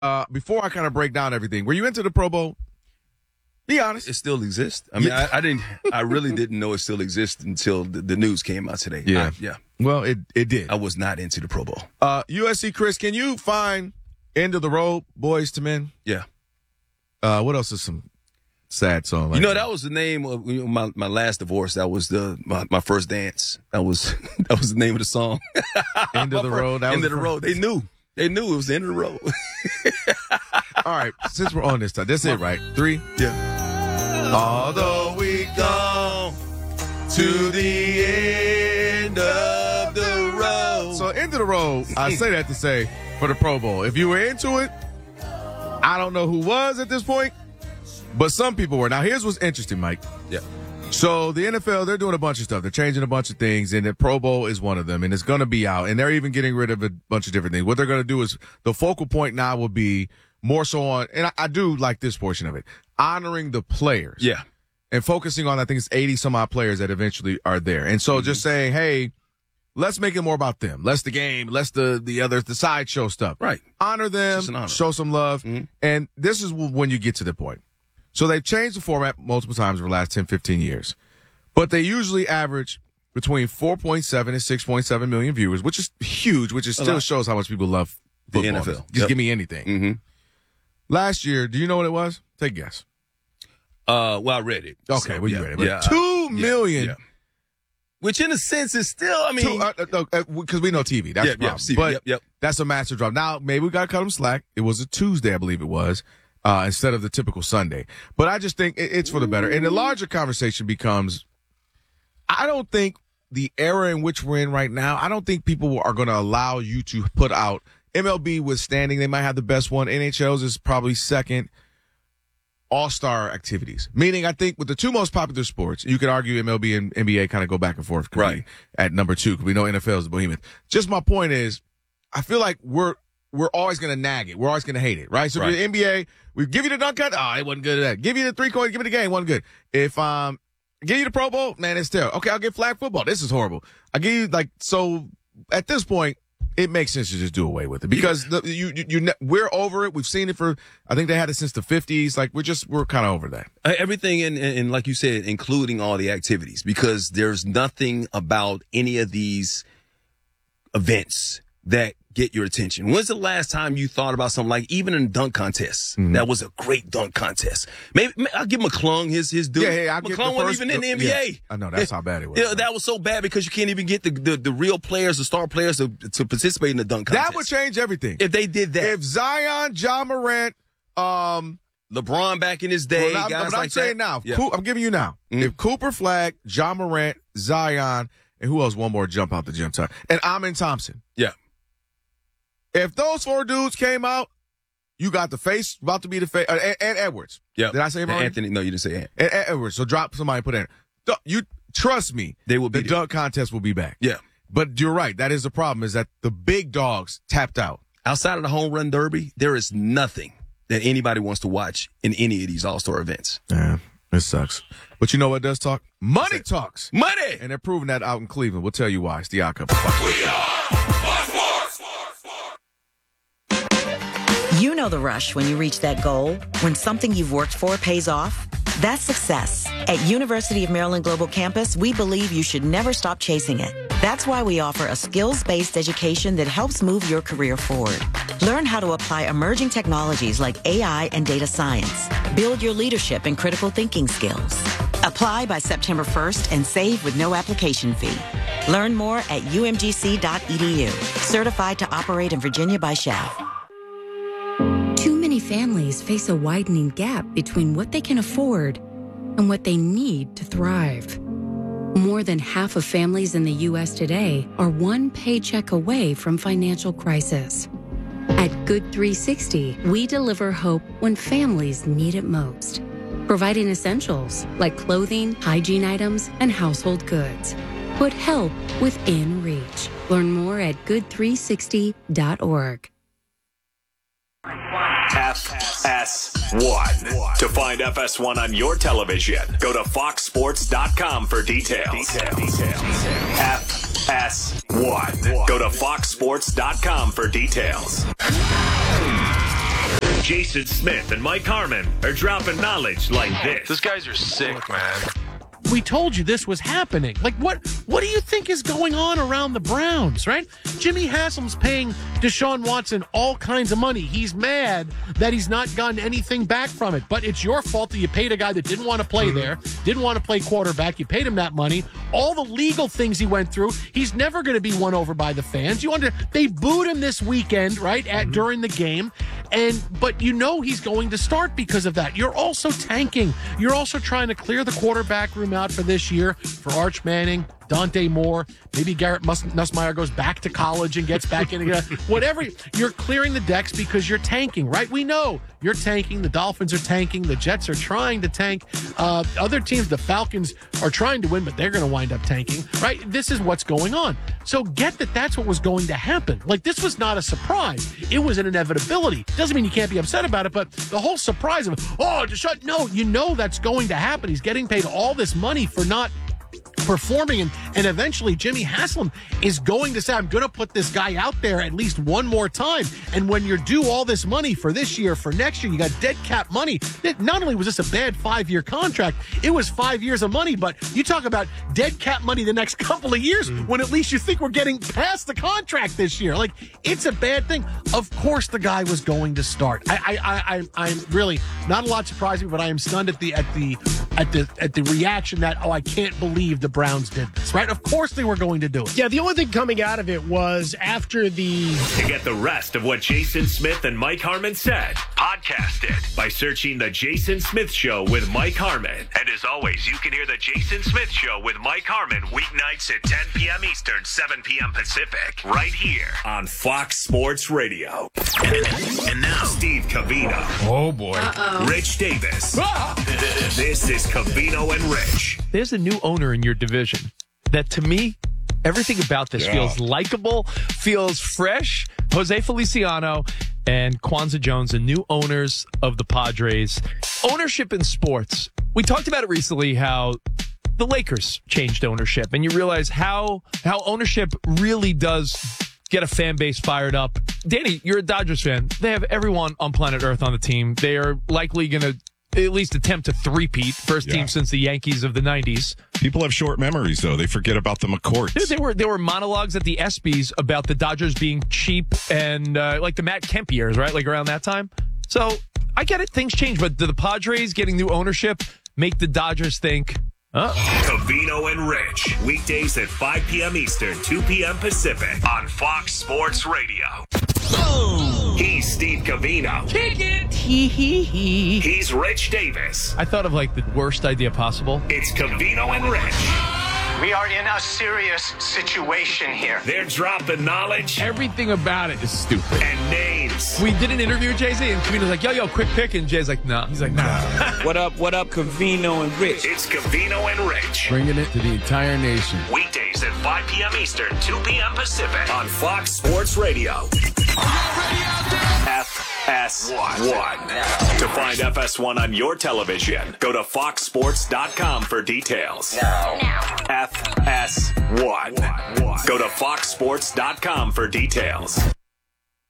before I kind of break down everything, were you into the Pro Bowl? Be honest. It still exists. I mean, I really didn't know it still exists until the news came out today. Yeah. Yeah. Well, it did. I was not into the Pro Bowl. USC, Chris, can you find End of the Road, Boys to Men? Yeah. What else is some sad song? Like that was the name of my last divorce. That was my first dance. That was the name of the song. End of the Road. End of the Road. They knew it was the end of the road. All right, since we're on this time, that's it, right? 3? Yeah. Although we go to the end of the road. So, end of the road, I say that to say, for the Pro Bowl. If you were into it, I don't know who was at this point, but some people were. Now, here's what's interesting, Mike. Yeah. So, the NFL, they're doing a bunch of stuff. They're changing a bunch of things, and the Pro Bowl is one of them, and it's going to be out. And they're even getting rid of a bunch of different things. What they're going to do is the focal point now will be more so on, and I do like this portion of it, honoring the players. Yeah. And focusing on, I think it's 80 some odd players that eventually are there. And so just saying, hey, let's make it more about them. Less the game, less the sideshow stuff. Right. Honor them, show some love. Mm-hmm. And this is when you get to the point. So they've changed the format multiple times over the last 10, 15 years. But they usually average between 4.7 and 6.7 million viewers, which is huge, which still shows how much people love football. The NFL. Just give me anything. Mm-hmm. Last year, do you know what it was? Take a guess. Well, I read it. Okay, so, well, you read it. But 2 million. Yeah. Which, in a sense, is still, I mean. Because we know TV. That's the problem. But that's a massive drop. Now, maybe we got to cut them slack. It was a Tuesday, I believe it was, instead of the typical Sunday. But I just think it's for the better. And the larger conversation becomes, I don't think the era in which we're in right now, I don't think people are going to allow you to put out MLB withstanding. They might have the best one. NHL's is probably second. All-star activities. Meaning, I think with the two most popular sports, you could argue MLB and NBA kind of go back and forth. Right. At number 2, because we know NFL is the behemoth. Just my point is, I feel like we're always going to nag it. We're always going to hate it, right? So if you're the NBA, we give you the dunk cut. Oh, it wasn't good at that. Give you the three-point, give me the game. Wasn't good. If give you the Pro Bowl, man, it's terrible. Okay, I'll get flag football. This is horrible. I give you so at this point, it makes sense to just do away with it because we're over it. We've seen it I think they had it since the 50s. Like we're kind of over that. Everything and like you said, including all the activities, because there's nothing about any of these events that get your attention. When's the last time you thought about something like even in dunk contests? Mm-hmm. That was a great dunk contest. Maybe I'll give McClung his due. Yeah, McClung wasn't even in the NBA. Yeah, I know that's how bad it was. Yeah, that was so bad because you can't even get the real players, the star players to participate in the dunk contest. That would change everything if they did that. If Zion, Ja Morant, LeBron back in his day, guys like I'm saying that. Now, yeah. I'm giving you now. Mm-hmm. If Cooper Flag, Ja Morant, Zion, and who else? One more jump out the gym time, and Amin Thompson. Yeah. If those 4 dudes came out, you got the face, about to be the face, and Edwards. Yeah. Did I say him already? Anthony, no, you didn't say Ant. And Edwards. So drop somebody and put in. You trust me. They will be the dunk contest will be back. Yeah. But you're right. That is the problem, is that the big dogs tapped out. Outside of the home run derby, there is nothing that anybody wants to watch in any of these all-star events. Yeah, it sucks. But you know what does talk? Money talks. Money! And they're proving that out in Cleveland. We'll tell you why. It's the Odd Couple. We are You know the rush when you reach that goal, when something you've worked for pays off. That's success. At University of Maryland Global Campus, we believe you should never stop chasing it. That's why we offer a skills-based education that helps move your career forward. Learn how to apply emerging technologies like AI and data science. Build your leadership and critical thinking skills. Apply by September 1st and save with no application fee. Learn more at umgc.edu. Certified to operate in Virginia by SCHEV. Too many families face a widening gap between what they can afford and what they need to thrive. More than half of families in the U.S. today are one paycheck away from financial crisis. At Good 360, we deliver hope when families need it most, providing essentials like clothing, hygiene items, and household goods. Put help within reach. Learn more at good360.org. FS1. To find FS1 on your television, go to foxsports.com for details. FS1. Go to foxsports.com for details. Jason Smith and Mike Harmon are dropping knowledge like this. Those guys are sick, man. We told you this was happening. Like, what do you think is going on around the Browns, right? Jimmy Haslam's paying Deshaun Watson all kinds of money. He's mad that he's not gotten anything back from it. But it's your fault that you paid a guy that didn't want to play there, didn't want to play quarterback. You paid him that money. All the legal things he went through, he's never going to be won over by the fans. They booed him this weekend, right, during the game. But he's going to start because of that. You're also tanking. You're also trying to clear the quarterback room out for this year for Arch Manning, Dante Moore, maybe Garrett Nussmeier goes back to college and gets back in again. Whatever. You're clearing the decks because you're tanking, right? We know you're tanking. The Dolphins are tanking. The Jets are trying to tank. Other teams, the Falcons, are trying to win, but they're going to wind up tanking, right? This is what's going on. So get that that's what was going to happen. Like, this was not a surprise. It was an inevitability. Doesn't mean you can't be upset about it, but the whole surprise of, Deshaun, no, that's going to happen. He's getting paid all this money for not performing, and eventually Jimmy Haslam is going to say, I'm going to put this guy out there at least one more time. And when you're due all this money for this year, for next year, you got dead cap money. Not only was this a bad 5-year contract, it was 5 years of money, but you talk about dead cap money the next couple of years when at least you think we're getting past the contract this year. Like, it's a bad thing. Of course the guy was going to start. I'm really not a lot surprised me, but I am stunned at the reaction that, I can't believe the Browns did this, right? Of course they were going to do it. Yeah, the only thing coming out of it was after the... To get the rest of what Jason Smith and Mike Harmon said, podcast it by searching The Jason Smith Show with Mike Harmon. And as always, you can hear The Jason Smith Show with Mike Harmon weeknights at 10 p.m. Eastern, 7 p.m. Pacific, right here on Fox Sports Radio. And now, Steve Covino. Oh, boy. Rich Davis. This is Covino and Rich. There's a new owner in your division that, to me, everything about this feels likable, feels fresh. Jose Feliciano and Kwanzaa Jones, the new owners of the Padres. Ownership in sports. We talked about it recently, how the Lakers changed ownership, and you realize how ownership really does get a fan base fired up. Danny, you're a Dodgers fan. They have everyone on planet Earth on the team. They are likely going to at least attempt to three-peat. First team since the Yankees of the 90s. People have short memories, though. They forget about the McCourts. Dude, there were monologues at the ESPYs about the Dodgers being cheap and like the Matt Kemp years, right? Like around that time. So I get it. Things change. But do the Padres getting new ownership make the Dodgers think, Covino and Rich. Weekdays at 5 p.m. Eastern, 2 p.m. Pacific on Fox Sports Radio. Boom! He's Steve Covino. Kick it! Hee. He's Rich Davis. I thought of like the worst idea possible. It's Covino and Rich. We are in a serious situation here. They're dropping knowledge. Everything about it is stupid. And names. We did an interview with Jay-Z, and Covino's like, yo, quick pick. And Jay's like, nah. He's like, nah. What up, Covino and Rich? It's Covino and Rich. Bringing it to the entire nation. Weekdays at 5 p.m. Eastern, 2 p.m. Pacific on Fox Sports Radio. FS1. To find FS1 on your television, go to foxsports.com for details. FS1. Go to foxsports.com for details.